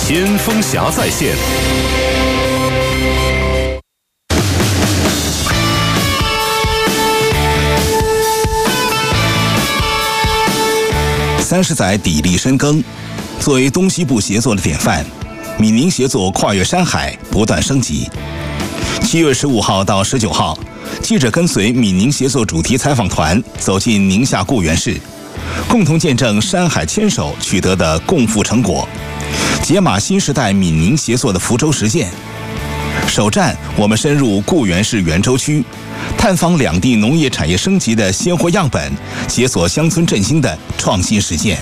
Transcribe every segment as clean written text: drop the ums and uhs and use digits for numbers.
先锋侠在线。30载砥砺深耕，作为东西部协作的典范，闽宁协作跨越山海，不断升级。7月15号到19号，记者跟随闽宁协作主题采访团走进宁夏固原市，共同见证山海牵手取得的共富成果，解码新时代闽宁协作的福州实践。首站，我们深入固原市元州区，探访两地农业产业升级的鲜活样本，解锁乡村振兴的创新实践。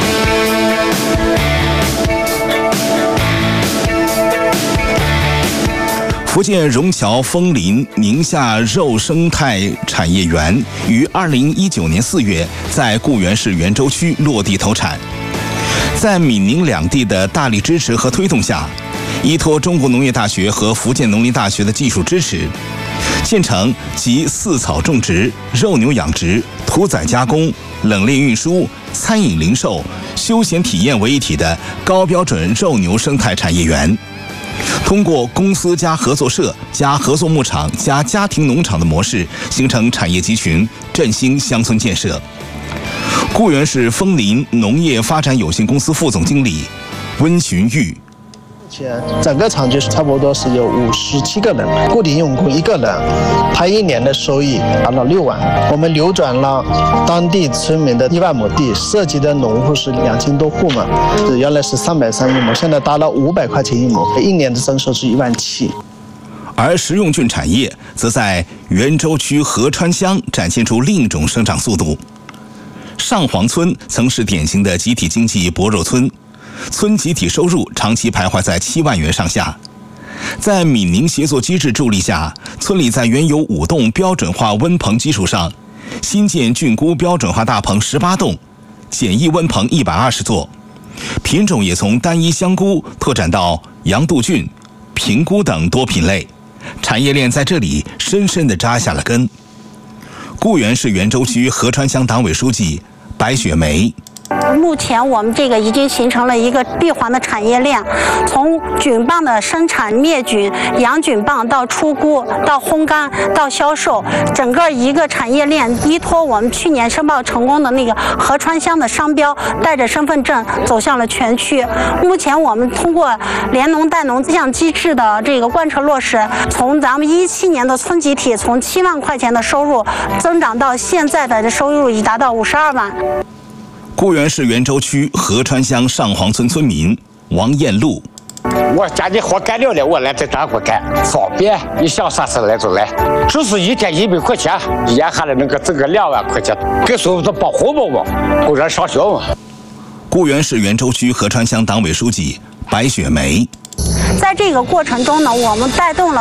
福建荣侨枫林宁夏肉生态产业园于2019年4月在固原市元州区落地投产。在闽宁两地的大力支持和推动下，依托中国农业大学和福建农林大学的技术支持，建成集饲草种植、肉牛养殖、屠宰加工、冷链运输、餐饮零售、休闲体验为一体的高标准肉牛生态产业园。通过公司加合作社加合作牧场加家庭农场的模式，形成产业集群，振兴乡村建设。固原市枫林农业发展有限公司副总经理温寻玉。 整个厂区差不多是有57个人，固定用工1个人，他1年的收益达到6万。我们流转了当地村民的1万亩地，涉及的农户是2000多户嘛，原来是330一亩，现在达到500块钱一亩，1年的增收是17000。 而食用菌产业则在元州区合川乡展现出另一种生长速度。上黄村曾是典型的集体经济薄弱村，村集体收入长期徘徊在7万元上下。在闽宁协作机制助力下，村里在原有5栋标准化温棚基础上，新建菌菇标准化大棚18栋，简易温棚120座，品种也从单一香菇拓展到洋杜菌、平菇等多品类，产业链在这里深深地扎下了根。固原市元州区合川乡党委书记白雪梅。 目前我们这个已经形成了一个闭环的产业链，从菌棒的生产、灭菌、养菌棒到出菇、到烘干、到销售，整个一个产业链依托我们去年申报成功的那个合川乡的商标，带着身份证走向了全区。目前我们通过联农带农这项机制的这个贯彻落实，从咱们17年的村集体从7万块钱的收入增长到现在的收入已达到52万。 固原市元州区合川乡上黄村村民王艳露。 我家里活干了，我来这干活干，方便，你想啥时来就来，只是1天100块钱，眼下来能够挣个2万块钱，给所有的保护我，供人上学嘛。 固原市元州区合川乡党委书记白雪梅。 在这个过程中呢，我们带动了